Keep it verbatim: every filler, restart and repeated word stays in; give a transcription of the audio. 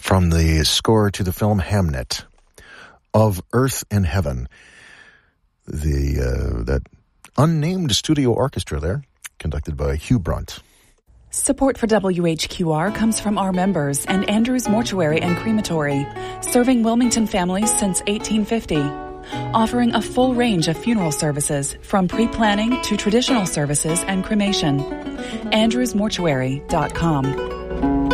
from the score to the film Hamnet, Of Earth and Heaven. The uh, that unnamed studio orchestra there, conducted by Hugh Brunt. Support for W H Q R comes from our members and Andrews Mortuary and Crematory, serving Wilmington families since eighteen fifty. Offering a full range of funeral services, from pre-planning to traditional services and cremation. andrews mortuary dot com.